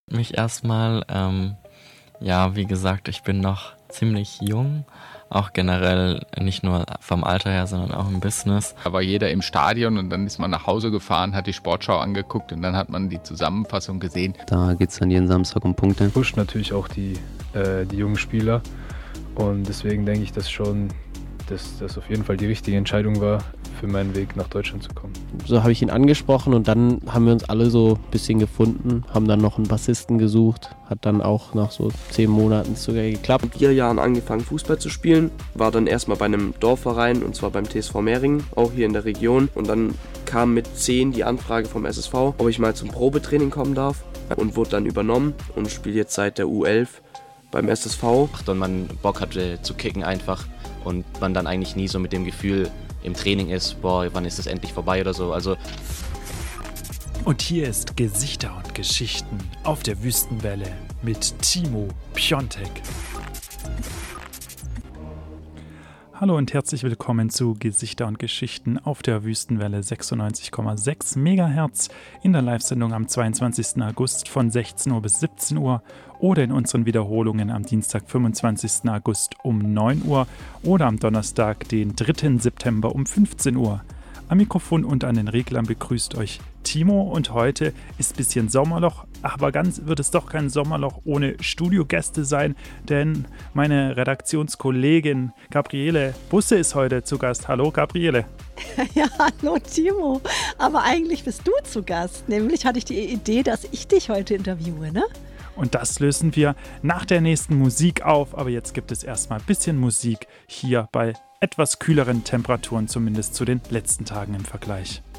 Mich erstmal, wie gesagt, ich bin noch ziemlich jung, auch generell nicht nur vom Alter her, sondern auch im Business. Da war jeder im Stadion und dann ist man nach Hause gefahren, hat die Sportschau angeguckt und dann hat man die Zusammenfassung gesehen. Da geht es dann jeden Samstag um Punkte. Pusht natürlich auch die jungen Spieler und deswegen denke ich, dass das auf jeden Fall die richtige Entscheidung war, für meinen Weg nach Deutschland zu kommen. So habe ich ihn angesprochen und dann haben wir uns alle so ein bisschen gefunden, haben dann noch einen Bassisten gesucht, hat dann auch nach so 10 Monaten sogar geklappt. Mit 4 Jahren angefangen Fußball zu spielen, war dann erstmal bei einem Dorfverein und zwar beim TSV Mehringen, auch hier in der Region, und dann kam mit 10 die Anfrage vom SSV, ob ich mal zum Probetraining kommen darf, und wurde dann übernommen und spiele jetzt seit der U11 beim SSV. Und man Bock hatte zu kicken einfach und man dann eigentlich nie so mit dem Gefühl im Training ist, boah, wann ist das endlich vorbei oder so. Und hier ist Gesichter und Geschichten auf der Wüstenwelle mit Timo Piontek. Hallo und herzlich willkommen zu Gesichter und Geschichten auf der Wüstenwelle 96,6 MHz in der Live-Sendung am 22. August von 16 Uhr bis 17 Uhr oder in unseren Wiederholungen am Dienstag, 25. August um 9 Uhr oder am Donnerstag, den 3. September um 15 Uhr. Am Mikrofon und an den Reglern begrüßt euch Timo und heute ist ein bisschen Sommerloch, aber ganz wird es doch kein Sommerloch ohne Studiogäste sein, denn meine Redaktionskollegin Gabriele Busse ist heute zu Gast. Hallo Gabriele. Ja, hallo Timo, aber eigentlich bist du zu Gast, nämlich hatte ich die Idee, dass ich dich heute interviewe, ne? Und das lösen wir nach der nächsten Musik auf, aber jetzt gibt es erstmal ein bisschen Musik hier bei etwas kühleren Temperaturen, zumindest zu den letzten Tagen im Vergleich.